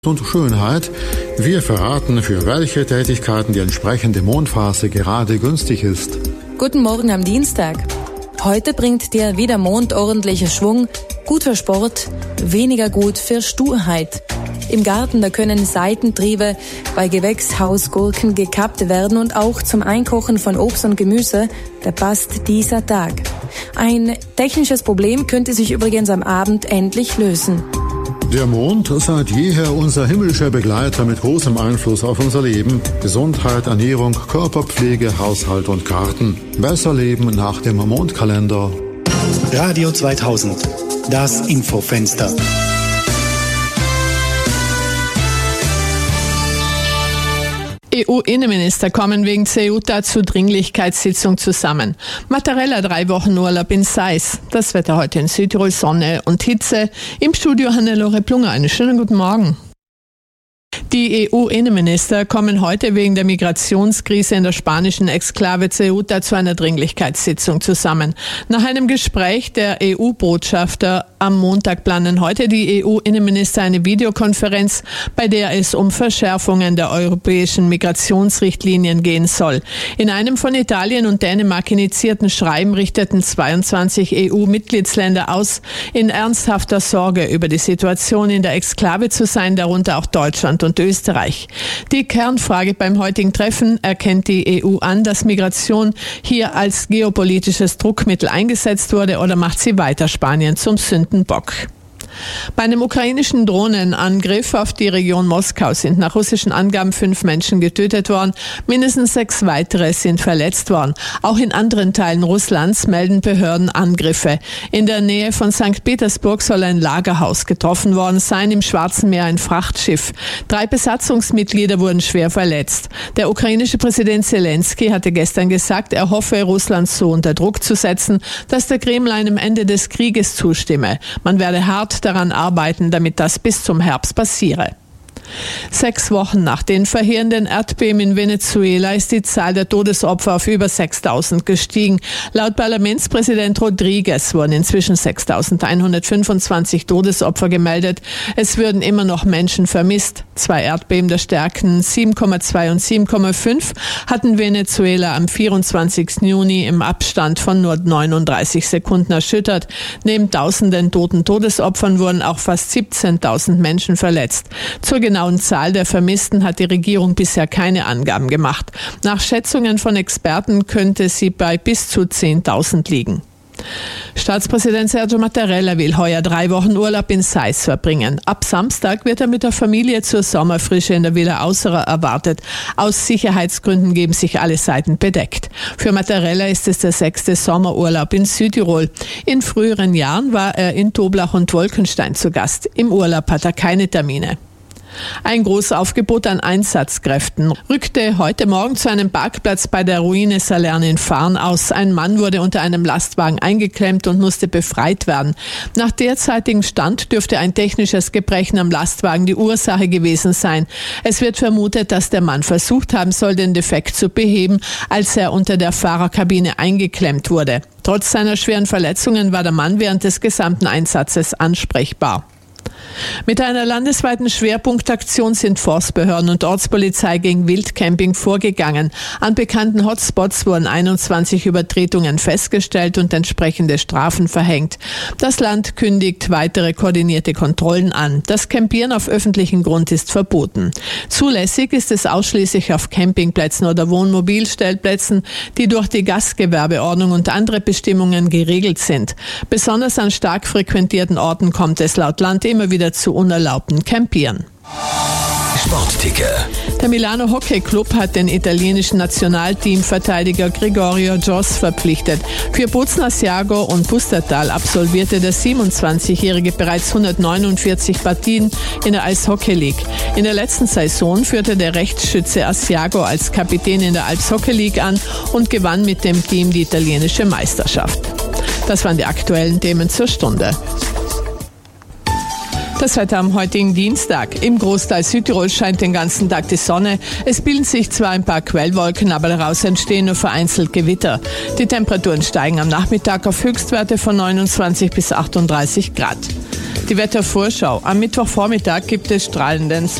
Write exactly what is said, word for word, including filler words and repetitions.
und Schönheit. Wir verraten, für welche Tätigkeiten die entsprechende Mondphase gerade günstig ist. Guten Morgen am Dienstag. Heute bringt dir wieder Mond ordentlichen Schwung, gut für Sport, weniger gut für Sturheit. Im Garten, da können Seitentriebe bei Gewächshausgurken gekappt werden und auch zum Einkochen von Obst und Gemüse, da passt dieser Tag. Ein technisches Problem könnte sich übrigens am Abend endlich lösen. Der Mond, seit jeher unser himmlischer Begleiter mit großem Einfluss auf unser Leben. Gesundheit, Ernährung, Körperpflege, Haushalt und Garten. Besser leben nach dem Mondkalender. Radio zweitausend, das Infofenster. E U-Innenminister kommen wegen Ceuta zur Dringlichkeitssitzung zusammen. Mattarella drei Wochen Urlaub in Sais. Das Wetter heute in Südtirol, Sonne und Hitze. Im Studio Hannelore Plunger. Einen schönen guten Morgen. Die E U-Innenminister kommen heute wegen der Migrationskrise in der spanischen Exklave Ceuta zu einer Dringlichkeitssitzung zusammen. Nach einem Gespräch der E U-Botschafter am Montag planen heute die E U-Innenminister eine Videokonferenz, bei der es um Verschärfungen der europäischen Migrationsrichtlinien gehen soll. In einem von Italien und Dänemark initiierten Schreiben richteten zweiundzwanzig E U-Mitgliedsländer aus, in ernsthafter Sorge über die Situation in der Exklave zu sein, darunter auch Deutschland und Österreich. Die Kernfrage beim heutigen Treffen: erkennt die E U an, dass Migration hier als geopolitisches Druckmittel eingesetzt wurde, oder macht sie weiter Spanien zum Sündenbock? Bei einem ukrainischen Drohnenangriff auf die Region Moskau sind nach russischen Angaben fünf Menschen getötet worden, mindestens sechs weitere sind verletzt worden. Auch in anderen Teilen Russlands melden Behörden Angriffe. In der Nähe von Sankt Petersburg soll ein Lagerhaus getroffen worden sein, im Schwarzen Meer ein Frachtschiff. Drei Besatzungsmitglieder wurden schwer verletzt. Der ukrainische Präsident Zelensky hatte gestern gesagt, er hoffe, Russland so unter Druck zu setzen, dass der Kreml einem Ende des Krieges zustimme. Man werde hart daran arbeiten, damit das bis zum Herbst passiere. Sechs Wochen nach den verheerenden Erdbeben in Venezuela ist die Zahl der Todesopfer auf über sechstausend gestiegen. Laut Parlamentspräsident Rodriguez wurden inzwischen sechstausendeinhundertfünfundzwanzig Todesopfer gemeldet. Es würden immer noch Menschen vermisst. Zwei Erdbeben der Stärken sieben Komma zwei und sieben Komma fünf hatten Venezuela am vierundzwanzigsten Juni im Abstand von nur neununddreißig Sekunden erschüttert. Neben tausenden toten Todesopfern wurden auch fast siebzehntausend Menschen verletzt. Zur genauen Zahl der Vermissten hat die Regierung bisher keine Angaben gemacht. Nach Schätzungen von Experten könnte sie bei bis zu zehntausend liegen. Staatspräsident Sergio Mattarella will heuer drei Wochen Urlaub in Sais verbringen. Ab Samstag wird er mit der Familie zur Sommerfrische in der Villa Ausserer erwartet. Aus Sicherheitsgründen geben sich alle Seiten bedeckt. Für Mattarella ist es der sechste Sommerurlaub in Südtirol. In früheren Jahren war er in Toblach und Wolkenstein zu Gast. Im Urlaub hat er keine Termine. Ein großes Aufgebot an Einsatzkräften rückte heute Morgen zu einem Parkplatz bei der Ruine Salern in Farn aus. Ein Mann wurde unter einem Lastwagen eingeklemmt und musste befreit werden. Nach derzeitigem Stand dürfte ein technisches Gebrechen am Lastwagen die Ursache gewesen sein. Es wird vermutet, dass der Mann versucht haben soll, den Defekt zu beheben, als er unter der Fahrerkabine eingeklemmt wurde. Trotz seiner schweren Verletzungen war der Mann während des gesamten Einsatzes ansprechbar. Mit einer landesweiten Schwerpunktaktion sind Forstbehörden und Ortspolizei gegen Wildcamping vorgegangen. An bekannten Hotspots wurden einundzwanzig Übertretungen festgestellt und entsprechende Strafen verhängt. Das Land kündigt weitere koordinierte Kontrollen an. Das Campieren auf öffentlichem Grund ist verboten. Zulässig ist es ausschließlich auf Campingplätzen oder Wohnmobilstellplätzen, die durch die Gastgewerbeordnung und andere Bestimmungen geregelt sind. Besonders an stark frequentierten Orten kommt es laut Land immer wieder zu unerlaubten Campieren. Sportticker. Der Milano Hockey Club hat den italienischen Nationalteamverteidiger Gregorio Joss verpflichtet. Für Bozen Asiago und Pustertal absolvierte der siebenundzwanzigjährige bereits hundertneunundvierzig Partien in der Eishockey League. In der letzten Saison führte der Rechtsschütze Asiago als Kapitän in der Alps Hockey League an und gewann mit dem Team die italienische Meisterschaft. Das waren die aktuellen Themen zur Stunde. Das Wetter am heutigen Dienstag. Im Großteil Südtirol scheint den ganzen Tag die Sonne. Es bilden sich zwar ein paar Quellwolken, aber daraus entstehen nur vereinzelt Gewitter. Die Temperaturen steigen am Nachmittag auf Höchstwerte von neunundzwanzig bis achtunddreißig Grad. Die Wettervorschau. Am Mittwochvormittag gibt es strahlenden